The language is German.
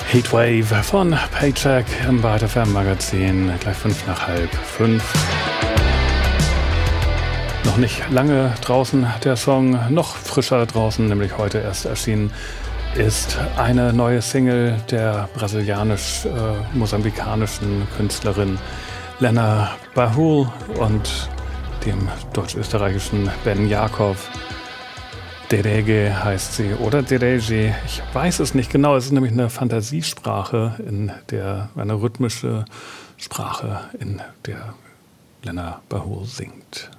Heatwave von Paycheck im Byte FM Magazin, gleich 5:05. Noch nicht lange draußen der Song, noch frischer draußen, nämlich heute erst erschienen, ist eine neue Single der brasilianisch-mosambikanischen Künstlerin Lena Bahul und dem deutsch-österreichischen Ben Jakob. Derege heißt sie oder Derege, ich weiß es nicht genau. Es ist nämlich eine Fantasiesprache, eine rhythmische Sprache, in der Lena Bahul singt.